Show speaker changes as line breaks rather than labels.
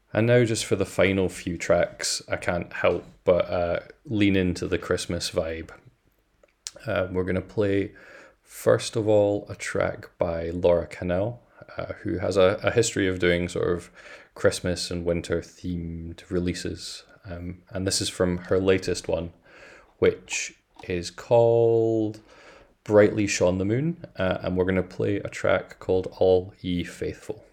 And now, just for the final few tracks, I can't help but lean into the Christmas vibe. We're going to play, first of all, a track by Laura Cannell, who has a history of doing sort of Christmas and winter themed releases. And this is from her latest one, which is called Brightly Shone the Moon. And we're going to play a track called All Ye Faithful.